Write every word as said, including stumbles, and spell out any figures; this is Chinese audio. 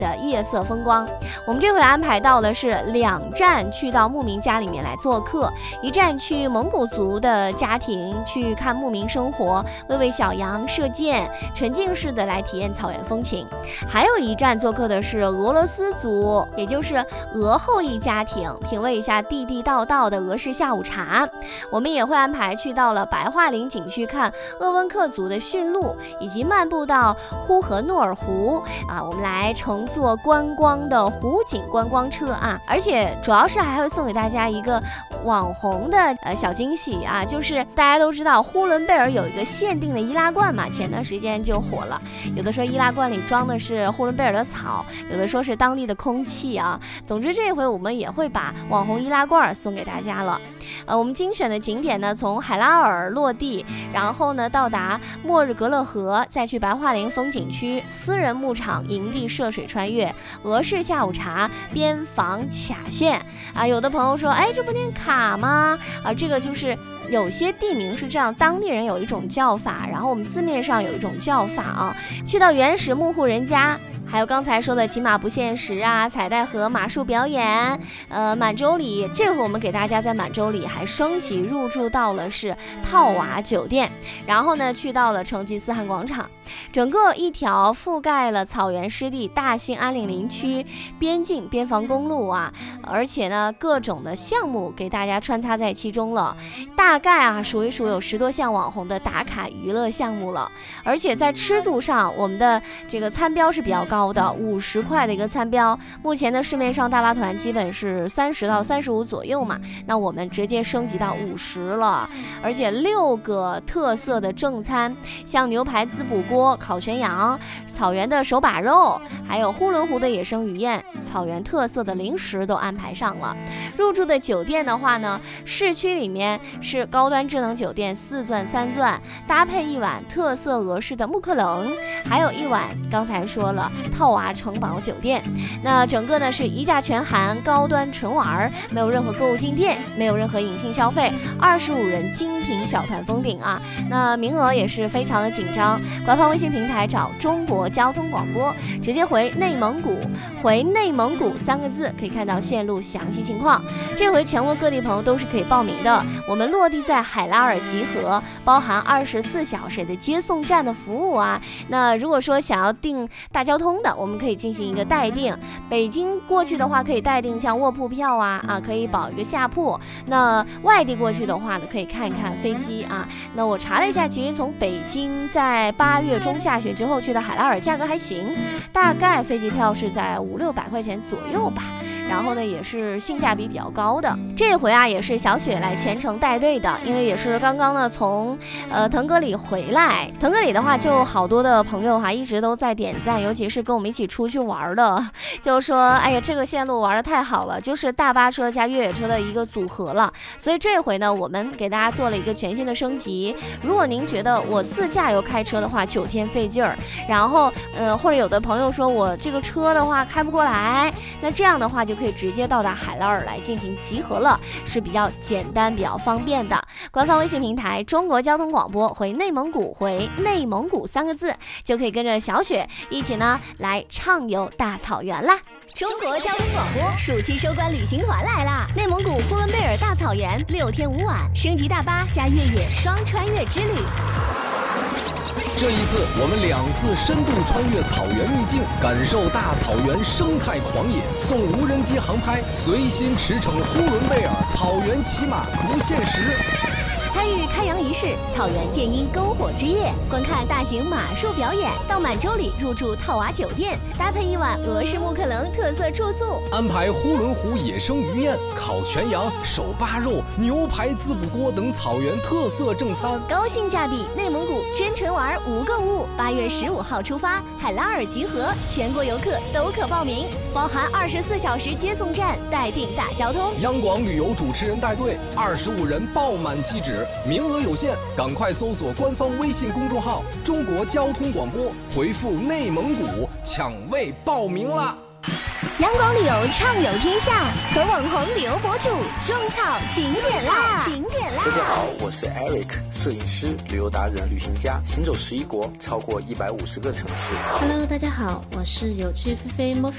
的夜色风光。我们这回安排到的是两站去到牧民家里面来做客，一站去蒙古族的家庭去看牧民生活，喂喂小羊，射箭，沉浸式的来体验草原风情。还有一站做客的是俄罗斯族，也就是俄后裔家庭，品味一下地地道道的俄式下午茶。我们也会安排去到了白桦林景区看鄂温克族的驯鹿，以及漫步到呼和诺尔湖啊，我们来乘坐观光的湖景观光车啊，而且主要是还会送给大家一个网红的呃小惊喜啊，就是大家都知道呼伦贝尔有一个限定的易拉罐嘛，前段时间就火了，有的说易拉罐里装的是呼伦贝尔的草，有的说是当地的空气啊，总之这回我们也会把网红易拉罐送给大家了。呃，我们精选的景点呢，从海拉尔落地，然后呢到达莫日格勒河，再去白桦林风景区、私人牧场、营地涉水穿越、俄式下午茶、边防卡县啊。有的朋友说，哎，这不念卡吗？啊，这个就是有些地名是这样，当地人有一种叫法，然后我们字面上有一种叫法啊。去到原始牧户人家，还有刚才说的骑马不限时啊，彩带河马术表演，呃，满洲里，这回我们给大家在满洲里还升级入住到了是套娃酒店，然后呢去到了成吉思汗广场，整个一条覆盖了草原湿地大兴安岭林区边境边防公路啊，而且呢各种的项目给大家穿插在其中了，大概啊数一数有十多项网红的打卡娱乐项目了。而且在吃住上，我们的这个餐标是比较高的，五十块的一个餐标，目前的市面上大巴团基本是三十到三十五左右嘛，那我们直接升级到五十了，而且六个特色的正餐，像牛排滋补锅、烤全羊、草原的手把肉，还有呼伦湖的野生鱼宴，草原特色的零食都安排上了。入住的酒店的话呢，市区里面是高端智能酒店四钻三钻，搭配一碗特色俄式的木克冷，还有一碗刚才说了套娃城堡酒店。那整个呢是一价全含，高端纯玩，没有任何购物进店，没有任何隐性消费，二十五人精品小团封顶啊。那名额也是非常的紧张，官方微信平台找中国交通广播，直接回内蒙古，回内蒙古三个字可以看到线路详细情况。这回全国各地朋友都是可以报名的，我们落地在海拉尔集合，包含二十四小时的接送站的服务啊。那如果说想要订大交通的，我们可以进行一个代订，北京过去的话可以代订像卧铺票啊啊，可以保一个下铺。那外地过去的话呢，可以看一看飞机啊。那我查了一下，其实从北京在八月中下旬之后去的海拉尔价格还行，大概飞机票是在五六百块钱左右吧。然后呢也是性价比比较高的。这回啊也是小雪来全程带队的，因为也是刚刚呢从呃腾格里回来。腾格里的话就好多的朋友哈、啊、一直都在点赞，尤其是跟我们一起出去玩的，就说哎呀这个线路玩的太好了，就是大巴车加越野车的一个组合了。所以这回呢我们给大家做了一个全新的升级。如果您觉得我自驾游开车的话九天费劲儿，然后呃或者有的朋友说我这个车的话开不过来，那这样的话就可以直接到达海拉尔来进行集合了，是比较简单比较方便的。官方微信平台中国交通广播，回内蒙古，回内蒙古三个字，就可以跟着小雪一起呢来畅游大草原啦。 中国交通广播暑期收官旅行团来啦！内蒙古呼伦贝尔大草原六天五晚，升级大巴加越野双穿越之旅。 这一次我们两次深度穿越草原秘境，感受大草原生态狂野，送无人机航拍，随心驰骋呼伦贝尔，草原骑马不限时。 参与开洋仪式，草原电音篝火之夜，观看大型马术表演，到满洲里入住套娃酒店，搭配一碗俄式木克冷特色住宿， 安排呼伦湖野生鱼宴、烤全羊、手扒肉、牛排滋补锅等草原特色正餐， 高性价比内蒙古真纯玩无购物。八月十五号出发，海拉尔集合，全国游客都可报名，包含二十四小时接送站，待订大交通。 央广旅游主持人带队，二十五人爆满机止。名额有限，赶快搜索官方微信公众号“中国交通广播”，回复“内蒙古”抢位报名啦！ 央广旅游畅游天下，和网红旅游博主种草景点啦！景点啦！ 大家好，我是 Eric， 摄影师、旅游达人、旅行家，行走十一国，超过一百五十个城市。 Hello， 大家好，我是有趣菲菲 Mofi